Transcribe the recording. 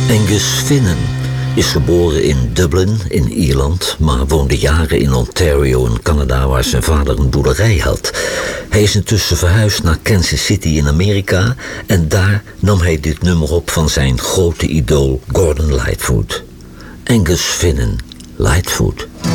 Angus Finnan is geboren in Dublin in Ierland, maar woonde jaren in Ontario in Canada waar zijn vader een boerderij had. Hij is intussen verhuisd naar Kansas City in Amerika en daar nam hij dit nummer op van zijn grote idool Gordon Lightfoot. Angus Finnan, Lightfoot.